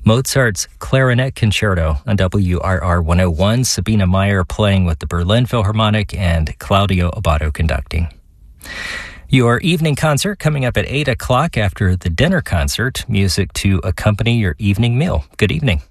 Mozart's Clarinet Concerto on WRR 101, Sabina Meyer playing with the Berlin Philharmonic and Claudio Abbado conducting. Your evening concert coming up at 8 o'clock after the dinner concert, music to accompany your evening meal. Good evening.